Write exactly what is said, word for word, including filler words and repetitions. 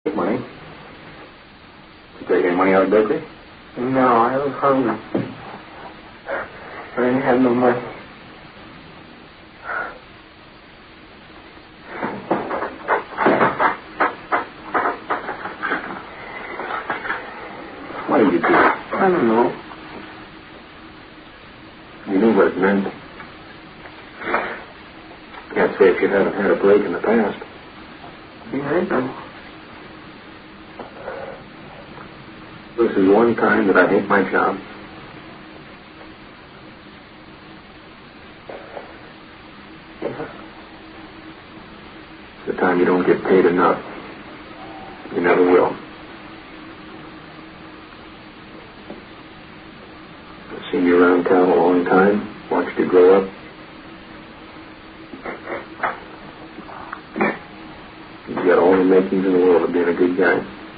Money? Did you take any money out of bakery? No, I was hungry. I didn't have no money. Why did you do it? I don't know. You knew what it meant. Can't say if you haven't had a break in the past. Yeah, I know. This is one time that I hate my job. It's the time you don't get paid enough. You never will. I've seen you around town a long time, watched you grow up. You've got all the makings in the world of being a good guy.